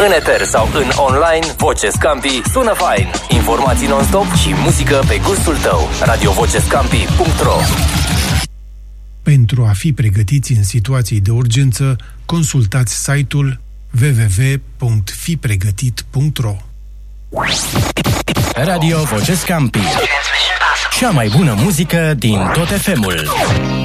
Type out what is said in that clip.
În eter sau în online, Voce Scampi sună fain. Informații non-stop și muzică pe gustul tău. radiovocescampi.ro. Pentru a fi pregătiți în situații de urgență, consultați site-ul www.fipregătit.ro. Radio Voce Scampi. Cea mai bună muzică din tot FM-ul.